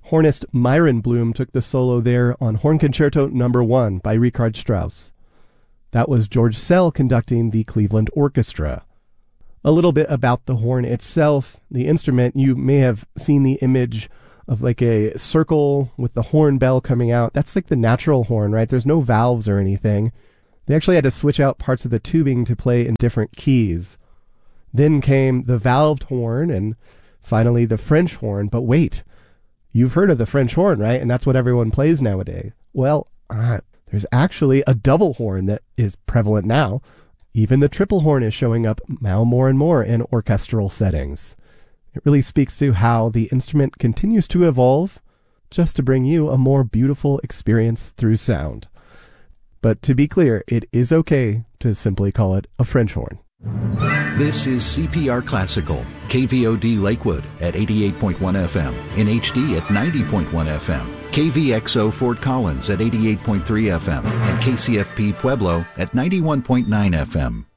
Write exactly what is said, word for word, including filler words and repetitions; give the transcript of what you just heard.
Hornist Myron Bloom took the solo there on Horn Concerto Number One by Richard Strauss. That was George Szell conducting the Cleveland Orchestra. A little bit about the horn itself. The instrument, you may have seen the image of like a circle with the horn bell coming out. That's like the natural horn, right? There's no valves or anything. They actually had to switch out parts of the tubing to play in different keys. Then came the valved horn and finally the French horn. But wait, you've heard of the French horn, right? And that's what everyone plays nowadays. Well, uh, there's actually a double horn that is prevalent now. Even the triple horn is showing up now more and more in orchestral settings. It really speaks to how the instrument continues to evolve just to bring you a more beautiful experience through sound. But to be clear, it is okay to simply call it a French horn. This is C P R Classical, K V O D Lakewood at eighty-eight point one F M, in H D at ninety point one F M, K V X O Fort Collins at eighty-eight point three F M, and K C F P Pueblo at ninety-one point nine F M.